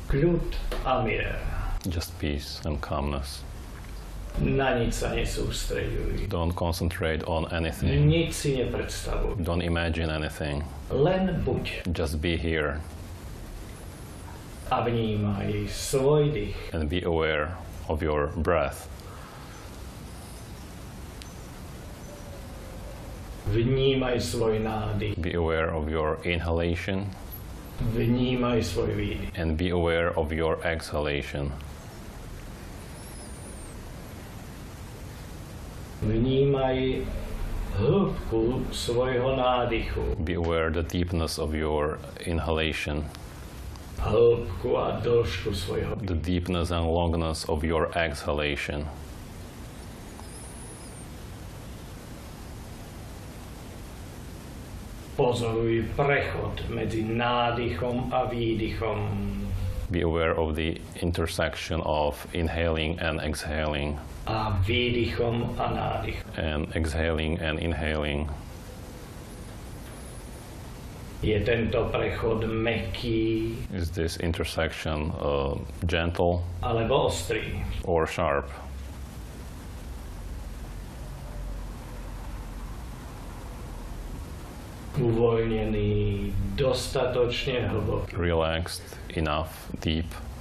Kľud a mier. Just peace and calmness. Na nič sa nesústreďuj. Don't concentrate on anything. Nič si nepredstavuj. Don't imagine anything. Len buď. Just be here A vnímaj svoj dých. and be aware of your breath. Vnímaj svoj nádych. Be aware of your inhalation Vnímaj svoj výdych. and be aware of your exhalation. Vnímaj hĺbku svojho nádychu. Be aware the deepness of your inhalation, Hĺbku a dĺžku svojho. the deepness and longness of your exhalation. Pozoruj prechod medzi nádychom a výdychom. Be aware of the intersection of inhaling and exhaling, A výdychom a nádychom. and exhaling and inhaling. Je tento prechod mäkký Is this intersection gentle alebo ostrý? or sharp? Uvoľnený, dostatočne hlboký. Relaxed, enough, deep?